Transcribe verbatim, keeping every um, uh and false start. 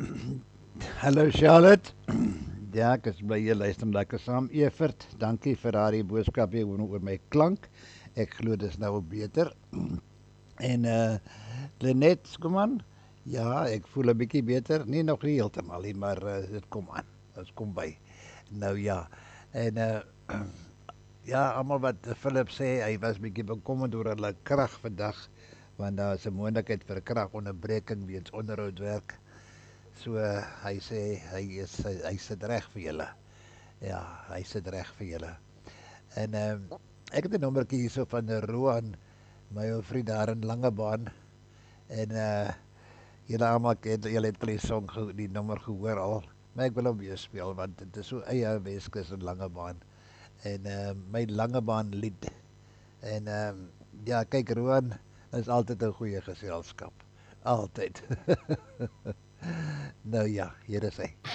Hallo Charlotte. Ja, ek is bly jy luister lekker saam. Evert, dankie vir daardie boodskap hier oor oor my klank. Ek glo dis nou beter. En uh Lenet, kom aan. Ja, ek voel 'n bietjie beter. Nie nog nie heeltemal nie, maar uh, dit kom aan. Dit kom by. Nou ja. En uh ja, almal wat uh, Philip sê, hy was bietjie bekommerd oor hulle krag vandag want daar is 'n moontlikheid vir 'n kragonderbreking weens onderhoudswerk. So uh, hy sê hy is hy, hy sit reg vir julle. Ja, hy sit reg vir julle. En ehm um, ek het 'n nommertjie hierso van Roan, my ou vriend daar in Langebaan. En uh julle almal ken julle het die song ge- die nommer gehoor al. Maar ek wil hom weer speel want dit is so eie Weskus in Langebaan. En uh my Langebaan lied. En ehm um, ja, kyk Roan is altyd 'n goeie geselskap. Altyd. Nou ja, hier is hy.